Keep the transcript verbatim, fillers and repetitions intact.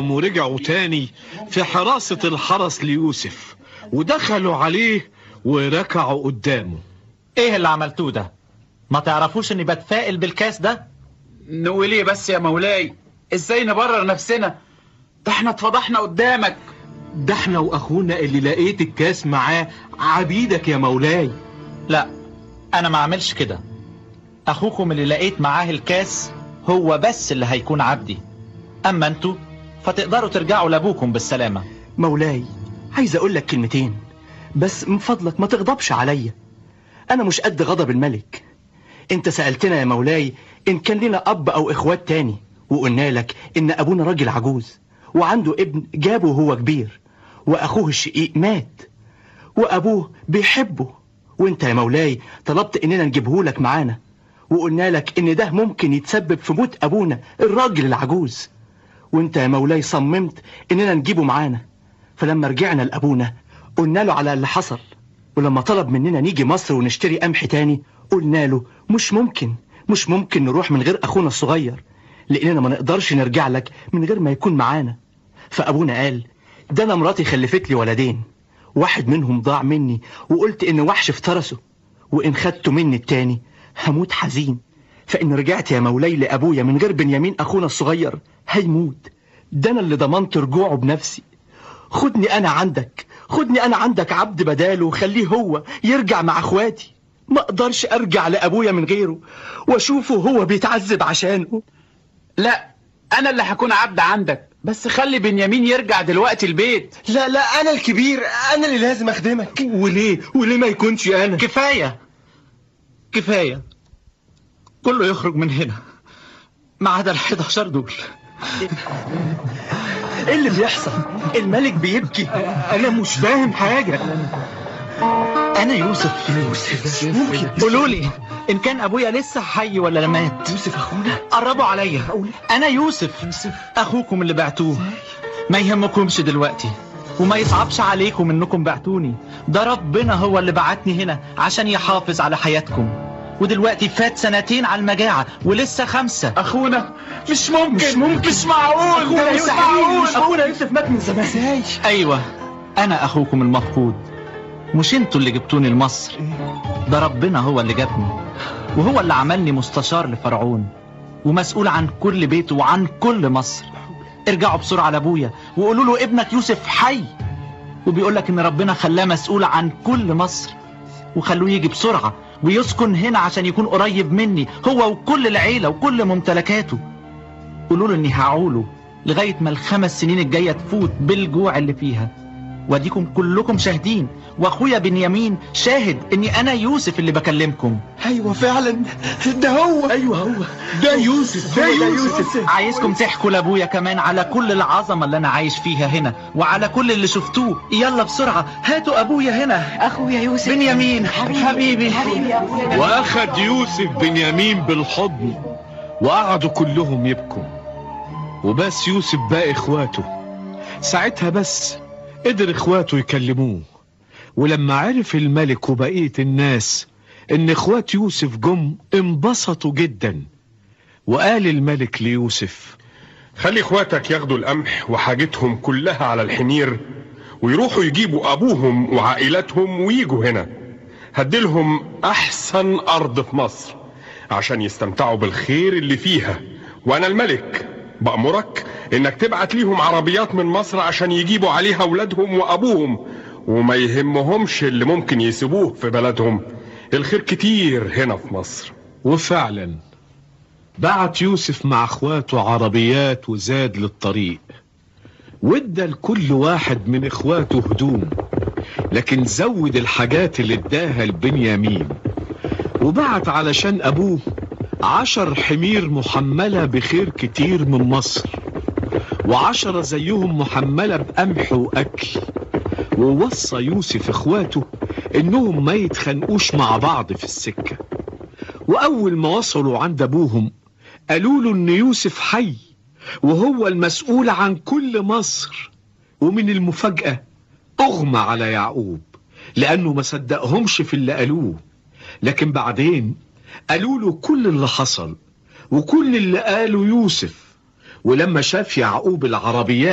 سابهم ورجعوا تاني في حراسة الحرس ليوسف، ودخلوا عليه وركعوا قدامه. ايه اللي عملتوه ده؟ ما تعرفوش اني بتفائل بالكاس ده؟ نقول ايه بس يا مولاي؟ ازاي نبرر نفسنا؟ ده احنا اتفضحنا قدامك. ده احنا واخونا اللي لقيت الكاس معاه عبيدك يا مولاي. لا، انا ما اعملش كده. اخوكم اللي لقيت معاه الكاس هو بس اللي هيكون عبدي، اما انتوا فتقدروا ترجعوا لابوكم بالسلامة. مولاي، عايز اقول لك كلمتين بس من فضلك ما تغضبش عليا. انا مش قد غضب الملك. انت سألتنا يا مولاي ان كان لنا اب او اخوات تاني، وقلنا لك ان ابونا راجل عجوز وعنده ابن جابه وهو كبير، واخوه الشقيق مات وابوه بيحبه، وانت يا مولاي طلبت اننا نجيبه لك معانا، وقلنا لك ان ده ممكن يتسبب في موت ابونا الراجل العجوز، وانت يا مولاي صممت اننا نجيبه معانا. فلما رجعنا لابونا قلنا له على اللي حصل، ولما طلب مننا نيجي مصر ونشتري قمح تاني قلنا له مش ممكن مش ممكن نروح من غير اخونا الصغير، لاننا ما نقدرش نرجع لك من غير ما يكون معانا. فابونا قال ده انا مراتي خلفت لي ولدين، واحد منهم ضاع مني وقلت ان وحش افترسه، وان خدته مني التاني هموت حزين، فان رجعت يا مولاي لابويا من غير بنيامين اخونا الصغير هيموت. ده انا اللي ضمنت رجوعه بنفسي. خدني انا عندك، خدني انا عندك عبد بداله، وخليه هو يرجع مع اخواتي. ما اقدرش ارجع لابويا من غيره واشوفه هو بيتعذب عشانه. لا، انا اللي هكون عبد عندك، بس خلي بنيامين يرجع دلوقتي البيت. لا لا، انا الكبير، انا اللي لازم اخدمك. وليه وليه ما يكونش انا؟ كفاية كفاية، كله يخرج من هنا ما عدا الحداشر دول. ايه اللي بيحصل؟ الملك بيبكي. انا مش فاهم حاجة. انا يوسف. يوسف ممكن قولوا لي ان كان ابويا لسه حي ولا مات. يوسف اخونا؟ قربوا عليا، انا يوسف, يوسف اخوكم اللي بعتوه. ما يهمكمش دلوقتي وما يصعبش عليكم انكم بعتوني، ده ربنا هو اللي بعتني هنا عشان يحافظ على حياتكم. ودلوقتي فات سنتين على المجاعة ولسه خمسة. اخونا مش ممكن مش ممكن مش معقول اخونا مش معقول. اخونا يوسف مات من زمان. ازاي؟ ايوه، انا اخوكم المفقود، مش انتوا اللي جبتوني لمصر، ده ربنا هو اللي جابني، وهو اللي عملني مستشار لفرعون ومسؤول عن كل بيته وعن كل مصر. ارجعوا بسرعة لابويا وقولوا له ابنك يوسف حي، وبيقول لك ان ربنا خلاه مسؤول عن كل مصر، وخلوه يجي بسرعة ويسكن هنا عشان يكون قريب مني هو وكل العيلة وكل ممتلكاته. قولوا له اني هعوله لغاية ما الخمس سنين الجاية تفوت بالجوع اللي فيها، واديكم كلكم شاهدين، واخويا بنيامين شاهد اني انا يوسف اللي بكلمكم. ايوه فعلا، ده هو. ايوه هو ده يوسف. ده يوسف. عايزكم تحكوا لابويا كمان على كل العظمة اللي انا عايش فيها هنا وعلى كل اللي شفتوه. يلا بسرعة هاتوا ابويا هنا. اخويا يوسف بنيامين حبيبي حبيبي, حبيبي أبويا. واخد يوسف بنيامين بالحضن وقعدوا كلهم يبكوا، وبس يوسف باقي اخواته. ساعتها بس قدر اخواته يكلموه، ولما عرف الملك وبقية الناس ان اخوات يوسف جم انبسطوا جدا. وقال الملك ليوسف خلي اخواتك ياخدوا القمح وحاجتهم كلها على الحمير ويروحوا يجيبوا ابوهم وعائلتهم ويجوا هنا. هديلهم احسن ارض في مصر عشان يستمتعوا بالخير اللي فيها، وانا الملك بأمرك انك تبعت ليهم عربيات من مصر عشان يجيبوا عليها اولادهم وابوهم، وما يهمهمش اللي ممكن يسيبوه في بلدهم. الخير كتير هنا في مصر. وفعلا بعت يوسف مع اخواته عربيات وزاد للطريق، وادى لكل واحد من اخواته هدوم، لكن زود الحاجات اللي اداها لبنيامين، وبعت علشان ابوه عشر حمير محملة بخير كتير من مصر، وعشرة زيهم محملة بقمح وأكل. ووصى يوسف اخواته انهم ما يتخانقوش مع بعض في السكة. واول ما وصلوا عند ابوهم قالوا له ان يوسف حي وهو المسؤول عن كل مصر. ومن المفاجأة اغمى على يعقوب لانه ما صدقهمش في اللي قالوه، لكن بعدين قالوا له كل اللي حصل وكل اللي قاله يوسف. ولما شاف يعقوب العربيات